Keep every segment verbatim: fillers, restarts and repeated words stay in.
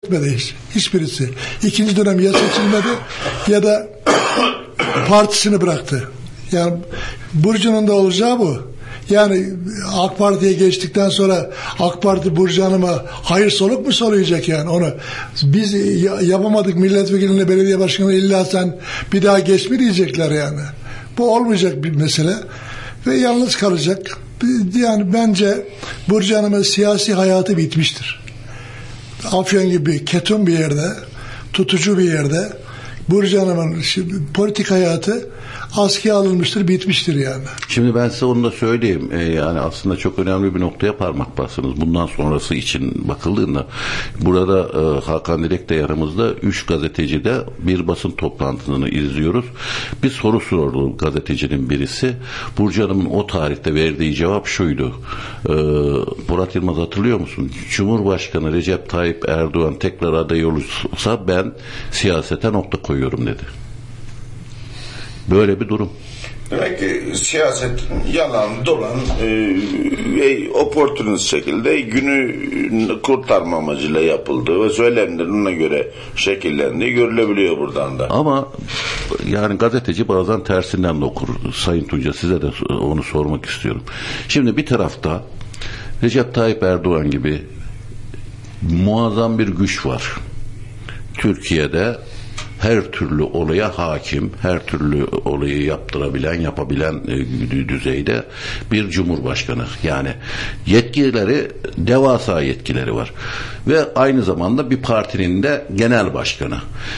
etmedi hiç. Hiçbirisi. İkinci dönem ya seçilmedi ya da partisini bıraktı. Yani Burcu'nun da olacağı bu. Yani AK Parti'ye geçtikten sonra AK Parti Burcu Hanım'a hayır soluk mu soluyacak yani onu? Biz yapamadık milletvekiline, belediye başkanı, illa sen bir daha geç mi diyecekler yani. Bu olmayacak bir mesele ve yalnız kalacak. Yani bence Burcu Hanım'ın siyasi hayatı bitmiştir. Afyon gibi ketum bir yerde, tutucu bir yerde Burcu Hanım'ın politik hayatı askıya alınmıştır, bitmiştir yani. Şimdi ben size onu da söyleyeyim. Ee, yani aslında çok önemli bir noktaya parmak bastınız. Bundan sonrası için bakıldığında burada e, Hakan Dilek de yanımızda, üç gazeteci de bir basın toplantısını izliyoruz. Bir soru sordu gazetecinin birisi. Burcu Hanım'ın o tarihte verdiği cevap şuydu. E, Murat Yılmaz, hatırlıyor musun? Cumhurbaşkanı Recep Tayyip Erdoğan tekrar aday olursa ben siyasete nokta koyuyorum dedi. Böyle bir durum. Demek ki siyaset yalan, dolan, e, oportunist şekilde günü kurtarma amacıyla yapıldığı ve söylemlerin ona göre şekillendiği görülebiliyor buradan da. Ama yani gazeteci bazen tersinden de okur. Sayın Tunca, size de onu sormak istiyorum. Şimdi bir tarafta Recep Tayyip Erdoğan gibi muazzam bir güç var. Türkiye'de her türlü olaya hakim, her türlü olayı yaptırabilen, yapabilen e, düzeyde bir cumhurbaşkanı. Yani yetkileri, devasa yetkileri var. Ve aynı zamanda bir partinin de genel başkanı.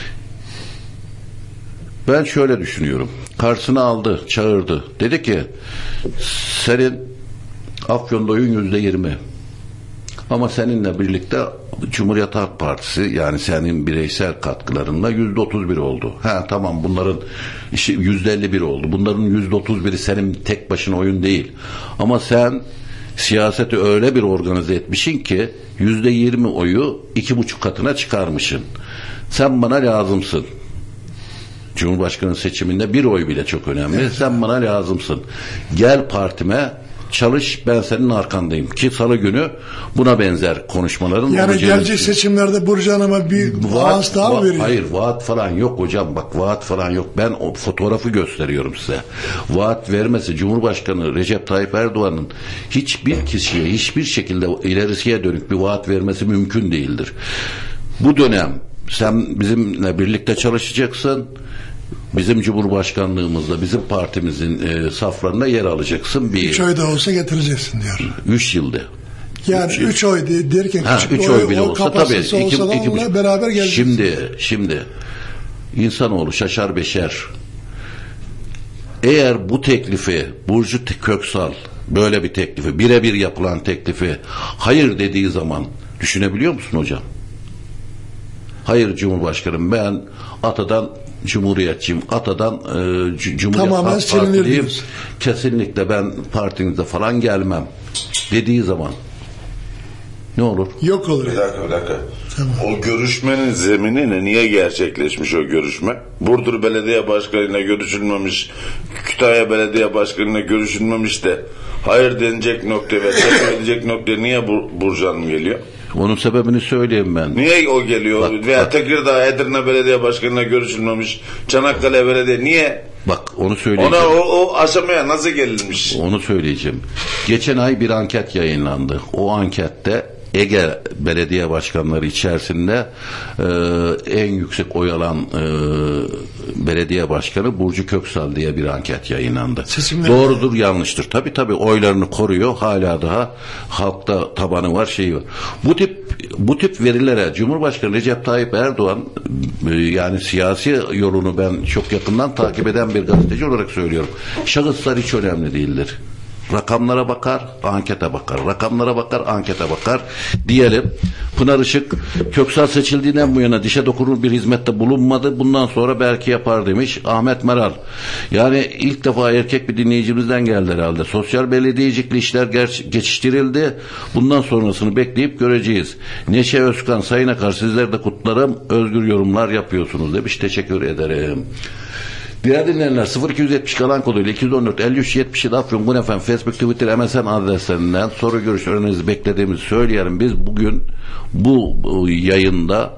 Ben şöyle düşünüyorum. Karşısına aldı, çağırdı. Dedi ki, senin Afyon'da oyun yüzde yirmi. Ama seninle birlikte Cumhuriyet Halk Partisi, yani senin bireysel katkılarınla yüzde otuz bir oldu. Ha tamam, bunların işi yüzde elli bir oldu. Bunların yüzde otuz biri senin tek başına oyun değil. Ama sen siyaseti öyle bir organize etmişsin ki yüzde yirmi oyu iki buçuk katına çıkarmışsın. Sen bana lazımsın. Cumhurbaşkanı seçiminde bir oy bile çok önemli. Sen bana lazımsın. Gel partime, çalış, ben senin arkandayım. Ki salı günü buna benzer konuşmaların yani gelecek için. Seçimlerde Burcu Hanım'a bir vaat daha mı veriyor? Hayır, vaat falan yok hocam, bak vaat falan yok. Ben o fotoğrafı gösteriyorum size. Vaat vermesi, Cumhurbaşkanı Recep Tayyip Erdoğan'ın hiçbir kişiye hiçbir şekilde ilerisiye dönük bir vaat vermesi mümkün değildir. Bu dönem sen bizimle birlikte çalışacaksın. Bizim Cumhurbaşkanlığımızda, bizim partimizin e, saflarına yer alacaksın. Bir, üç oy da olsa getireceksin diyor. Üç yılda. Yani üç, üç oy derken ha, küçük üç oy, oy bile o olsa tabii. Olsa iki, da iki, onunla beraber geleceksin. Şimdi, şimdi insanoğlu şaşar beşer. Eğer bu teklifi Burcu Köksal, böyle bir teklifi, birebir yapılan teklifi hayır dediği zaman düşünebiliyor musun hocam? Hayır Cumhurbaşkanım, ben atadan Cumhuriyetçiyim, atadan e, Cumhuriyet Halk Partiliyim, kesinlikle ben partinize falan gelmem dediği zaman ne olur? Yok olur. Bir dakika, bir dakika. Tamam. O görüşmenin zemini ne? Niye gerçekleşmiş o görüşme? Burdur Belediye Başkanı'yla görüşülmemiş, Kütahya Belediye Başkanı'yla görüşülmemiş de hayır denecek nokta ve tekrar edecek nokta niye Burcu Hanım geliyor? Onun sebebini söyleyeyim ben. Niye o geliyor? Bak, Veya bak. Tekirdağ Edirne Belediye Başkanı'na görüşülmemiş, Çanakkale Belediye niye? Bak onu söyleyeceğim. Ona o, o aşamaya nasıl gelinmiş? Onu söyleyeceğim. Geçen ay bir anket yayınlandı. O ankette Ege belediye başkanları içerisinde e, en yüksek oy alan e, belediye başkanı Burcu Köksal diye bir anket yayınlandı. Seçimler Doğrudur, yanlıştır. Tabii tabii oylarını koruyor. Hala daha halkta tabanı var, şeyi var. Bu tip bu tip verilere Cumhurbaşkanı Recep Tayyip Erdoğan, e, yani siyasi yolunu ben çok yakından takip eden bir gazeteci olarak söylüyorum. Şahıslar hiç önemli değildir. Rakamlara bakar, ankete bakar. Rakamlara bakar, ankete bakar. Diyelim Pınar Işık Köksal seçildiğinden bu yana dişe dokunur bir hizmette bulunmadı. Bundan sonra belki yapar demiş Ahmet Meral. Yani ilk defa erkek bir dinleyicimizden geldi herhalde. Sosyal belediyecilikli işler geç, geçiştirildi. Bundan sonrasını bekleyip göreceğiz. Neşe Özkan, Sayın Akar, sizler de kutlarım. Özgür yorumlar yapıyorsunuz demiş. Teşekkür ederim. Diğer dinleyenler sıfır iki yetmiş kalan koduyla iki yüz on dört elli üç yetmiş yedi Afyon Gun F M, Facebook, Twitter, M S N adreslerinden soru görüşlerinizi beklediğimizi söyleyelim. Biz bugün bu yayında